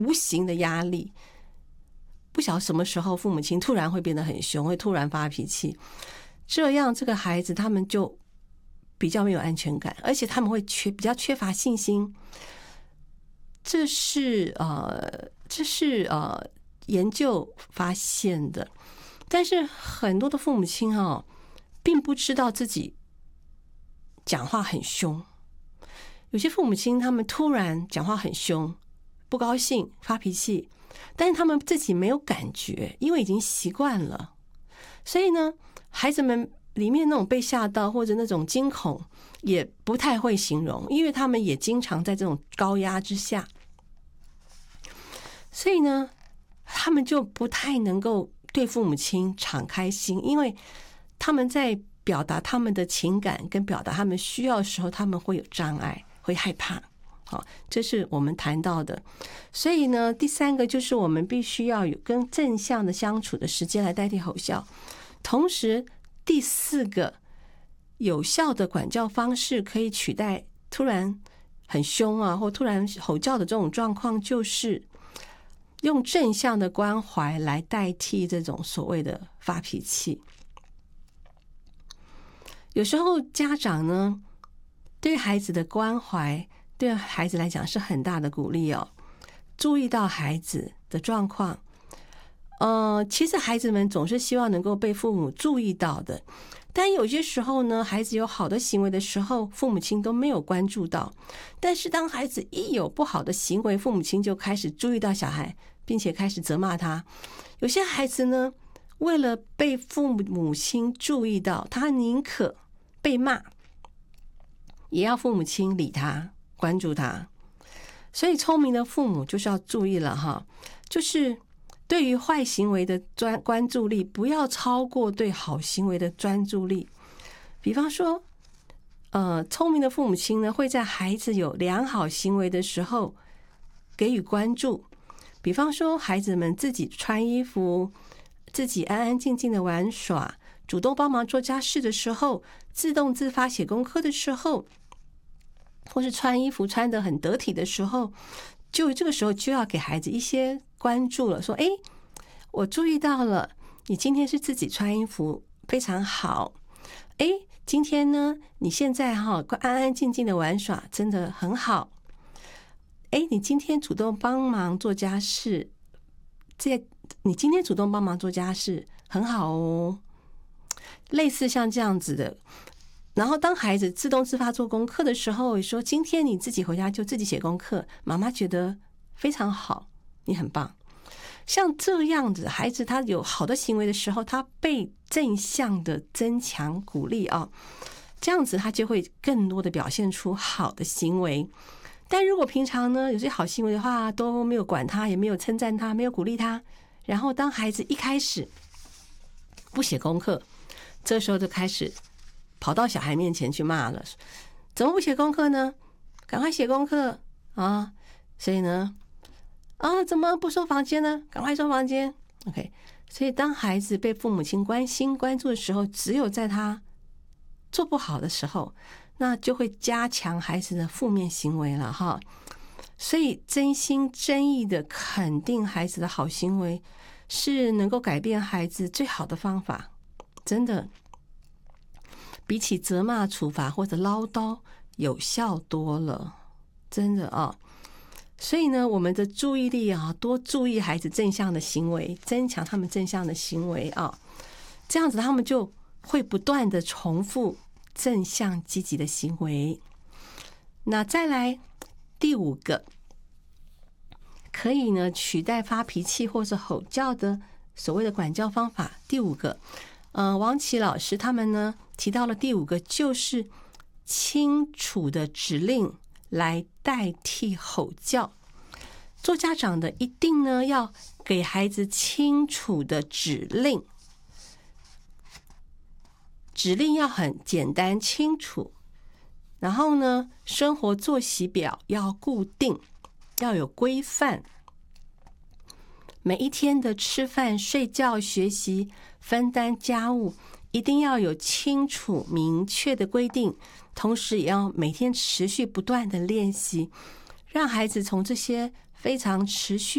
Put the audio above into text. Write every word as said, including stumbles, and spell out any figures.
无形的压力。不晓得什么时候父母亲突然会变得很凶，会突然发脾气，这样这个孩子他们就比较没有安全感，而且他们会缺比较缺乏信心。这是呃，这是呃研究发现的。但是很多的父母亲哦，并不知道自己讲话很凶。有些父母亲他们突然讲话很凶，不高兴发脾气，但是他们自己没有感觉，因为已经习惯了。所以呢，孩子们里面那种被吓到或者那种惊恐也不太会形容，因为他们也经常在这种高压之下，所以呢，他们就不太能够对父母亲敞开心，因为他们在表达他们的情感跟表达他们需要的时候，他们会有障碍，会害怕。好，这是我们谈到的。所以呢，第三个就是我们必须要有跟正向的相处的时间来代替吼笑。同时，第四个有效的管教方式可以取代突然很凶啊，或突然吼叫的这种状况，就是用正向的关怀来代替这种所谓的发脾气。有时候家长呢，对孩子的关怀对孩子来讲是很大的鼓励哦。注意到孩子的状况，呃，其实孩子们总是希望能够被父母注意到的，但有些时候呢，孩子有好的行为的时候，父母亲都没有关注到。但是当孩子一有不好的行为，父母亲就开始注意到小孩，并且开始责骂他。有些孩子呢，为了被父母亲注意到，他宁可被骂，也要父母亲理他，关注他。所以聪明的父母就是要注意了哈，就是对于坏行为的专关注力不要超过对好行为的专注力。比方说，呃，聪明的父母亲呢，会在孩子有良好行为的时候给予关注。比方说，孩子们自己穿衣服，自己安安静静的玩耍，主动帮忙做家事的时候，自动自发写功课的时候，或是穿衣服穿得很得体的时候，就这个时候就要给孩子一些关注了，说，诶，我注意到了，你今天是自己穿衣服非常好，诶，今天呢，你现在哈安安静静的玩耍，真的很好，诶，你今天主动帮忙做家事，这你今天主动帮忙做家事很好哦，类似像这样子的。然后当孩子自动自发做功课的时候，说今天你自己回家就自己写功课，妈妈觉得非常好，你很棒。像这样子，孩子他有好的行为的时候，他被正向的增强鼓励啊，这样子他就会更多的表现出好的行为。但如果平常呢有些好行为的话都没有管他，也没有称赞他，没有鼓励他，然后当孩子一开始不写功课，这时候就开始跑到小孩面前去骂了，怎么不写功课呢？赶快写功课啊！所以呢，啊，怎么不收房间呢？赶快收房间。OK， 所以当孩子被父母亲关心关注的时候，只有在他做不好的时候，那就会加强孩子的负面行为了哈。所以真心真意的肯定孩子的好行为，是能够改变孩子最好的方法，真的。比起责骂、处罚或者唠叨有效多了，真的啊！所以呢，我们的注意力啊，多注意孩子正向的行为，增强他们正向的行为啊，这样子他们就会不断的重复正向积极的行为。那再来第五个，可以呢取代发脾气或是吼叫的所谓的管教方法。第五个，呃，王琦老师他们呢提到了第五个，就是清楚的指令来代替吼叫。做家长的一定呢要给孩子清楚的指令，指令要很简单清楚，然后呢生活作息表要固定，要有规范，每一天的吃饭、睡觉、学习、分担家务一定要有清楚明确的规定，同时也要每天持续不断的练习，让孩子从这些非常持续